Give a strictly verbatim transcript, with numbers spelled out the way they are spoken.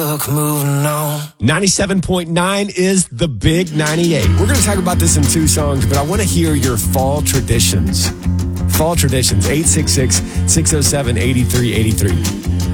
book, moving on. ninety-seven point nine is the Big ninety-eight. We're going to talk about this in two songs, but I want to hear your fall traditions. Fall traditions, eight six six, six oh seven, eight three eight three.